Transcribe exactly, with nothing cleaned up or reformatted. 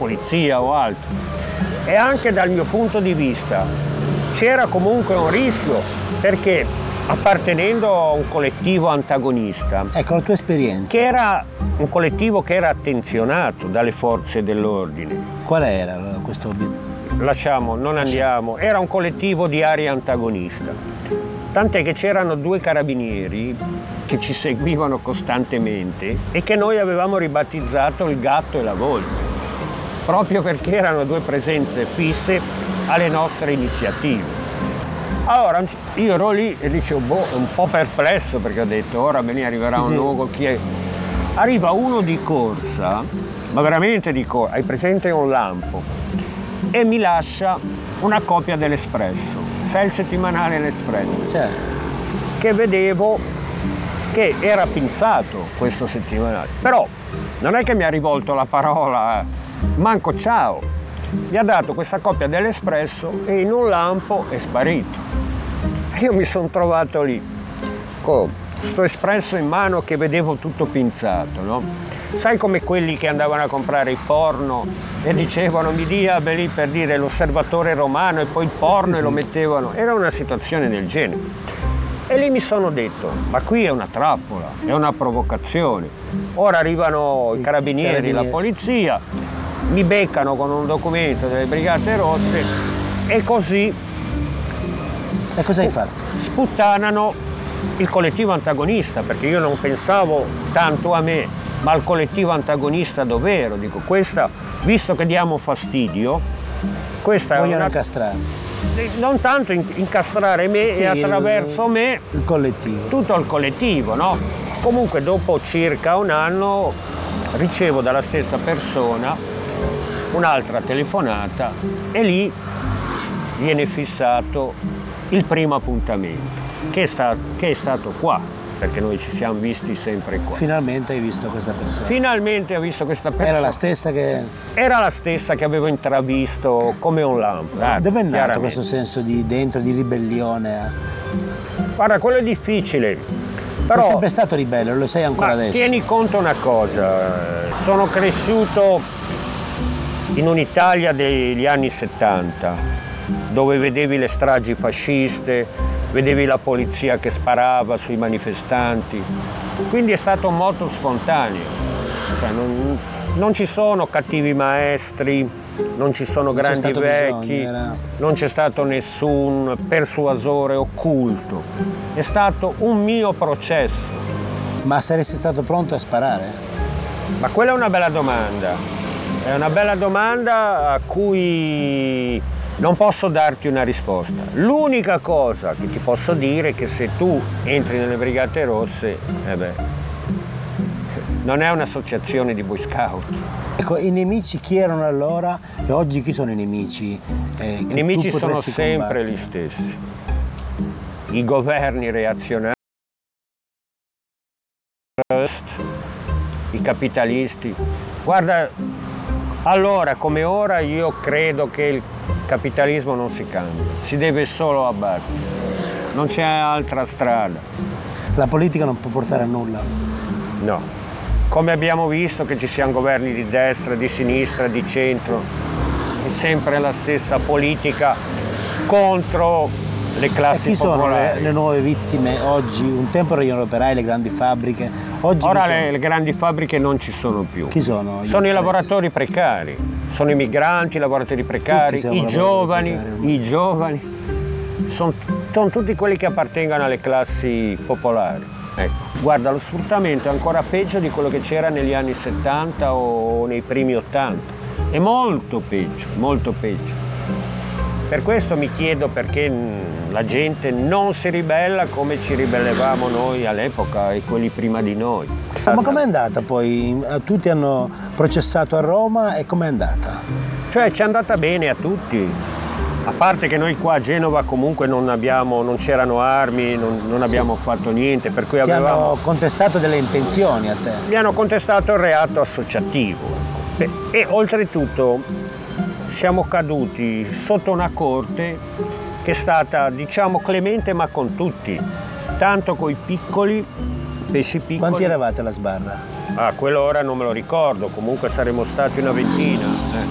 polizia o altro. E anche dal mio punto di vista c'era comunque un rischio, perché appartenendo a un collettivo antagonista, ecco la tua esperienza, che era un collettivo che era attenzionato dalle forze dell'ordine. Qual era questo obiettivo? Lasciamo, non andiamo, era un collettivo di area antagonista, tant'è che c'erano due carabinieri che ci seguivano costantemente e che noi avevamo ribattezzato il gatto e la volpe, proprio perché erano due presenze fisse alle nostre iniziative. Allora io ero lì e dicevo, boh, un po' perplesso, perché ho detto ora me ne arriverà un sì. nuovo, chi è? Arriva uno di corsa, ma veramente di corsa, hai presente un lampo, e mi lascia una copia dell'Espresso, sai il settimanale L'Espresso, certo. che vedevo che era pinzato questo settimanale, però non è che mi ha rivolto la parola, manco ciao, mi ha dato questa copia dell'Espresso e in un lampo è sparito. Io mi sono trovato lì con questo Espresso in mano che vedevo tutto pinzato, no? Sai come quelli che andavano a comprare il porno e dicevano mi dia lì per dire l'Osservatore Romano e poi il porno e lo mettevano, era una situazione del genere. E lì mi sono detto, ma qui è una trappola, è una provocazione. Ora arrivano i carabinieri, carabinieri. la polizia, mi beccano con un documento delle Brigate Rosse e così E cosa hai fatto? sputtanano il collettivo antagonista, perché io non pensavo tanto a me, ma al collettivo antagonista dov'ero. Dico, questa, visto che diamo fastidio, questa Vogliono è una... incastrare. non tanto incastrare me Sì, e attraverso il, me il collettivo. tutto il collettivo, no? Comunque dopo circa un anno ricevo dalla stessa persona un'altra telefonata e lì viene fissato il primo appuntamento, che è, sta- che è stato qua, perché noi ci siamo visti sempre qua. Finalmente hai visto questa persona. Finalmente ho visto questa persona. Era la stessa che... Era la stessa che avevo intravisto come un lampo. Ah, Dove è nato chiaramente. questo senso di dentro, di ribellione? Guarda, quello è difficile. Però, È sempre stato ribelle, lo sei ancora ma adesso. tieni conto una cosa, sono cresciuto in un'Italia degli anni settanta, dove vedevi le stragi fasciste, vedevi la polizia che sparava sui manifestanti, quindi è stato molto spontaneo. Cioè, non, non ci sono cattivi maestri, non ci sono Non c'è grandi stato vecchi, bisogno, era- non c'è stato nessun persuasore occulto, è stato un mio processo. Ma saresti stato pronto a sparare? Ma quella è una bella domanda, è una bella domanda a cui non posso darti una risposta. L'unica cosa che ti posso dire è che se tu entri nelle Brigate Rosse, eh beh, non è un'associazione di Boy Scout. Ecco, i nemici chi erano allora e oggi chi sono i nemici? Eh, I che nemici tu sono potresti sempre combattere? gli stessi. I governi reazionari, i capitalisti. Guarda, allora come ora io credo che il capitalismo non si cambia, si deve solo abbattere, non c'è altra strada. La politica non può portare a nulla. No. Come abbiamo visto che ci siano governi di destra, di sinistra, di centro, è sempre la stessa politica contro le E classi chi sono popolari. le, le nuove vittime oggi? Un tempo erano gli operai, le grandi fabbriche. Oggi Ora chi sono? le, le grandi fabbriche non ci sono più. Chi sono? gli Sono i operai? lavoratori precari, sono i migranti, i lavoratori precari, Tutti siamo i lavoratori giovani, precari ormai. i giovani, sono, sono tutti quelli che appartengono alle classi popolari. Ecco. Guarda, lo sfruttamento è ancora peggio di quello che c'era negli anni settanta o nei primi ottanta, è molto peggio, molto peggio. Per questo mi chiedo perché la gente non si ribella come ci ribellevamo noi all'epoca e quelli prima di noi. Ma com'è andata poi? Tutti hanno processato a Roma e com'è andata? Cioè ci è andata bene a tutti, a parte che noi qua a Genova comunque non abbiamo, non c'erano armi, non, non abbiamo fatto niente, per cui Ti avevamo... hanno contestato delle intenzioni a te? Mi hanno contestato il reato associativo. E, e oltretutto siamo caduti sotto una corte che è stata, diciamo, clemente ma con tutti, tanto coi piccoli, pesci piccoli. Quanti eravate alla sbarra? Ah, quello ora non me lo ricordo, comunque saremmo stati una ventina. Eh.